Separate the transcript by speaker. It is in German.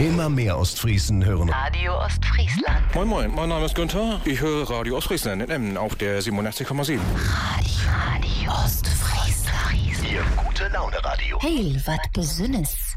Speaker 1: Immer mehr Ostfriesen hören
Speaker 2: Radio Ostfriesland.
Speaker 3: Moin Moin, mein Name ist Günther. Ich höre Radio Ostfriesland in Emmen auf der 87,7.
Speaker 2: Radio Ostfriesland.
Speaker 1: Ihr gute Laune Radio.
Speaker 2: Heil, wat Besünnes.